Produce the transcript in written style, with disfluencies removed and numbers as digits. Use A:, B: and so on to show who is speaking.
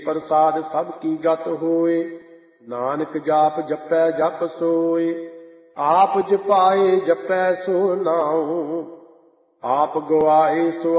A: ਪ੍ਰਸਾਦ ਸਭ ਕੀ ਗਤ ਹੋਏ। ਨਾਨਕ ਜਾਪ ਜਪੈ ਜਪ ਸੋਏ। ਆਪ ਜਪਾਏ ਜਪੈ ਸੋ ਨਾਉ। ਆਪ ਗਵਾਏ ਸੋ